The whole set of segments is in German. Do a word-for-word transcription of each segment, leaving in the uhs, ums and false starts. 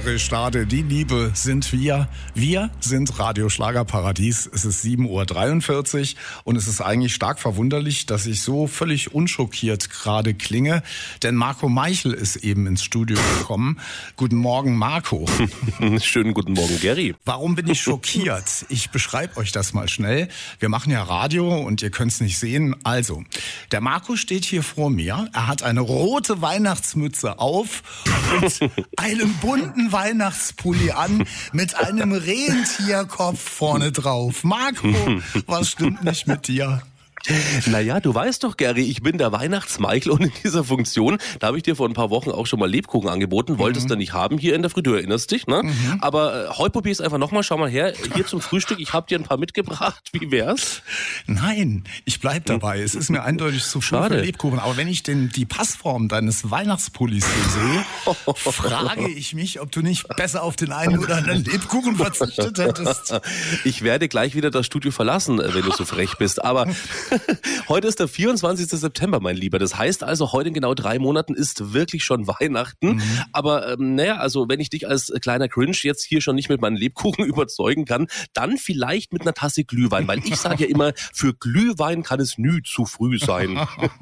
Woche startet. Die Liebe sind wir. Wir sind Radio Schlagerparadies. Es ist sieben Uhr dreiundvierzig und es ist eigentlich stark verwunderlich, dass ich so völlig unschockiert gerade klinge, denn Marco Meichel ist eben ins Studio gekommen. Guten Morgen, Marco. Schönen guten Morgen, Gary. Warum bin ich schockiert? Ich beschreibe euch das mal schnell. Wir machen ja Radio und ihr könnt es nicht sehen. Also, der Marco steht hier vor mir. Er hat eine rote Weihnachtsmütze auf und einen bunten Weihnachtspulli an mit einem Rentierkopf vorne drauf. Marco, was stimmt nicht mit dir? Naja, du weißt doch, Gary, ich bin der Weihnachtsmeichel und in dieser Funktion, da habe ich dir vor ein paar Wochen auch schon mal Lebkuchen angeboten, wolltest mhm. du nicht haben hier in der Früh, du erinnerst dich, ne? Mhm. Aber äh, heute probier es einfach nochmal, schau mal her, hier zum Frühstück, ich habe dir ein paar mitgebracht, wie wär's? Nein, ich bleib dabei, es ist mir eindeutig zu viel für Lebkuchen, aber wenn ich den, die Passform deines Weihnachtspullis so sehe, frage ich mich, ob du nicht besser auf den einen oder anderen Lebkuchen verzichtet hättest. Ich werde gleich wieder das Studio verlassen, wenn du so frech bist, aber heute ist der vierundzwanzigster September, mein Lieber. Das heißt also, heute in genau drei Monaten ist wirklich schon Weihnachten. Mhm. Aber ähm, naja, also wenn ich dich als kleiner Cringe jetzt hier schon nicht mit meinen Lebkuchen überzeugen kann, dann vielleicht mit einer Tasse Glühwein. Weil ich sage ja immer, für Glühwein kann es nie zu früh sein.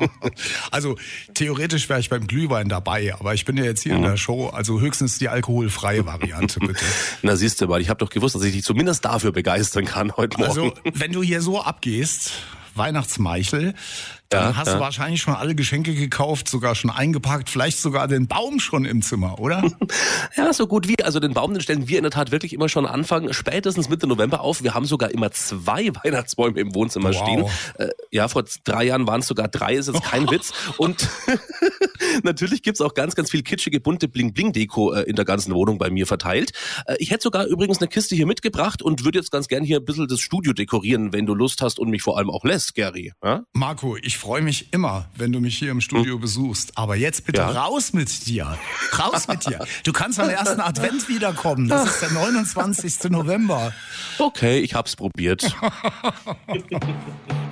Also theoretisch wäre ich beim Glühwein dabei, aber ich bin ja jetzt hier mhm. in der Show, also höchstens die alkoholfreie Variante, bitte. Na siehst du mal, ich habe doch gewusst, dass ich dich zumindest dafür begeistern kann heute Morgen. Also wenn du hier so abgehst, Weihnachtsmeichel, dann ja, hast ja. du wahrscheinlich schon alle Geschenke gekauft, sogar schon eingepackt, vielleicht sogar den Baum schon im Zimmer, oder? Ja, so gut wie. Also den Baum, den stellen wir in der Tat wirklich immer schon Anfang, spätestens Mitte November auf. Wir haben sogar immer zwei Weihnachtsbäume im Wohnzimmer wow. stehen. Äh, ja, vor drei Jahren waren es sogar drei, ist jetzt kein Witz. Und natürlich gibt's auch ganz, ganz viel kitschige, bunte Bling-Bling-Deko äh, in der ganzen Wohnung bei mir verteilt. Äh, ich hätte sogar übrigens eine Kiste hier mitgebracht und würde jetzt ganz gern hier ein bisschen das Studio dekorieren, wenn du Lust hast und mich vor allem auch lässt, Gary. Ja? Marco, ich freue mich immer, wenn du mich hier im Studio hm. besuchst. Aber jetzt bitte ja. raus mit dir. Raus mit dir. Du kannst am ersten Advent wiederkommen. Das ist der neunundzwanzigster November. Okay, ich hab's probiert.